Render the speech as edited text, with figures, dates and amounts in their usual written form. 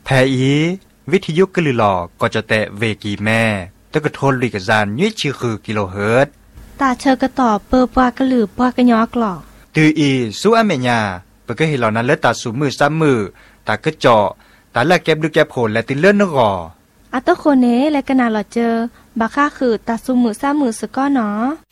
แพอีวิทยุกลือหลอก็จะแตะเวกีแม่ตะกะทนลิกจานยุ้ยชื่อคือกิโลเฮิรตซ์ตาเชอกระต่อเปอปวากระหลือปวากระยอกหลอตืออีสู้อเมญาเปก็เห็นเหล่านั้นเลือดตาสูมือซ้ำมือตากระเจาะตาละแก็บดูแก็บโผลและติเลื่อนนกออัตโคเนและกนาหลอเจอบาค่าคือตาสูมือซ้ำมือสก้อเนาะ